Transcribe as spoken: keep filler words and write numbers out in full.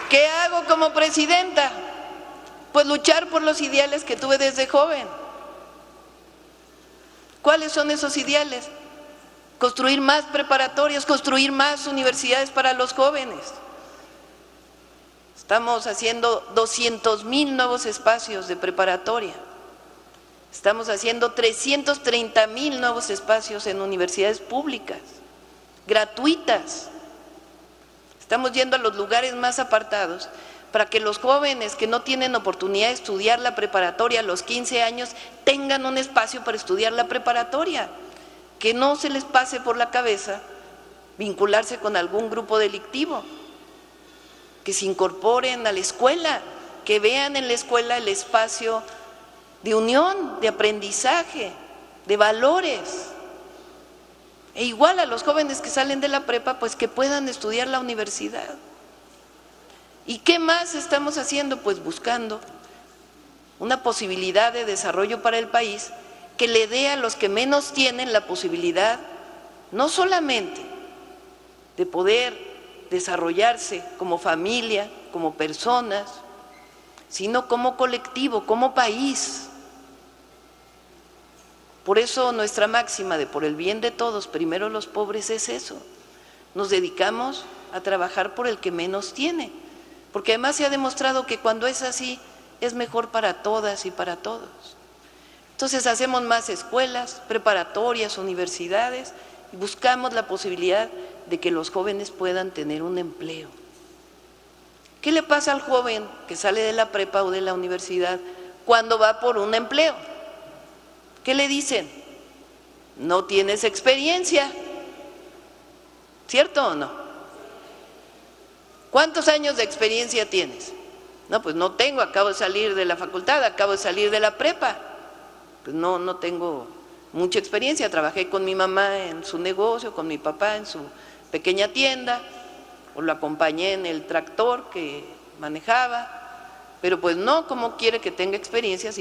¿Qué hago como presidenta? Pues luchar por los ideales que tuve desde joven. ¿Cuáles son esos ideales? Construir más preparatorias, construir más universidades para los jóvenes. Estamos haciendo doscientos mil nuevos espacios de preparatoria. Estamos haciendo trescientos treinta mil nuevos espacios en universidades públicas, gratuitas. Estamos yendo a los lugares más apartados para que los jóvenes que no tienen oportunidad de estudiar la preparatoria a los quince años tengan un espacio para estudiar la preparatoria, que no se les pase por la cabeza vincularse con algún grupo delictivo, que se incorporen a la escuela, que vean en la escuela el espacio de unión, de aprendizaje, de valores. E igual a los jóvenes que salen de la prepa, pues que puedan estudiar la universidad. ¿Y qué más estamos haciendo? Pues buscando una posibilidad de desarrollo para el país que le dé a los que menos tienen la posibilidad, no solamente de poder desarrollarse como familia, como personas, sino como colectivo, como país. Por eso nuestra máxima de por el bien de todos, primero los pobres, es eso. Nos dedicamos a trabajar por el que menos tiene, porque además se ha demostrado que cuando es así es mejor para todas y para todos. Entonces hacemos más escuelas, preparatorias, universidades y buscamos la posibilidad de que los jóvenes puedan tener un empleo. ¿Qué le pasa al joven que sale de la prepa o de la universidad cuando va por un empleo? ¿Qué le dicen? No tienes experiencia, ¿cierto o no? ¿Cuántos años de experiencia tienes? No, pues no tengo, acabo de salir de la facultad, acabo de salir de la prepa. Pues no, no tengo mucha experiencia, trabajé con mi mamá en su negocio, con mi papá en su pequeña tienda, o lo acompañé en el tractor que manejaba, pero pues no, ¿cómo quiere que tenga experiencia si